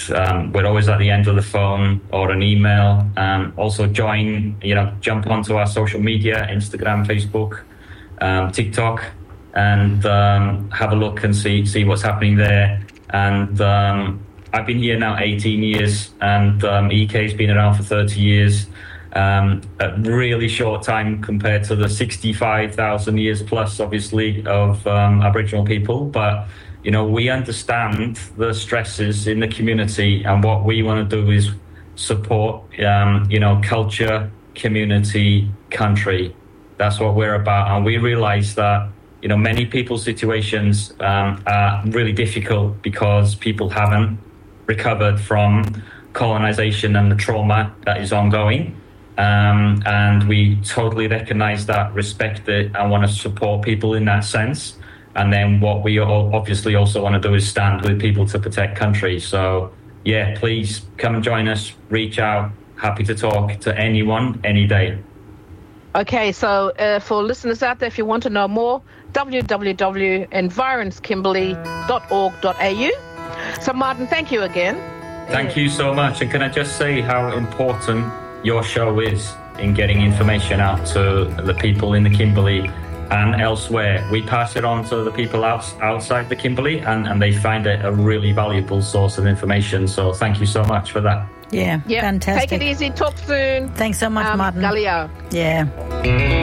we're always at the end of the phone or an email. Also jump onto our social media, Instagram, Facebook, TikTok, and have a look and see what's happening there. And I've been here now 18 years, and EK's been around for 30 years. A really short time compared to the 65,000 years plus, obviously, of Aboriginal people. But, we understand the stresses in the community, and what we want to do is support, culture, community, country. That's what we're about. And we realize that, many people's situations are really difficult because people haven't recovered from colonization and the trauma that is ongoing. And we totally recognize that, respect it, and want to support people in that sense. And then what we obviously also want to do is stand with people to protect country. So, yeah, please come and join us, reach out. Happy to talk to anyone, any day. Okay, so for listeners out there, if you want to know more, www.environskimberley.org.au. So, Martin, thank you again. Thank you so much. And can I just say how important your show is in getting information out to the people in the Kimberley and elsewhere. We pass it on to the people outside the Kimberley, and they find it a really valuable source of information. So thank you so much for that. Yeah, fantastic. Take it easy. Talk soon. Thanks so much, Martin. Galileo. Yeah.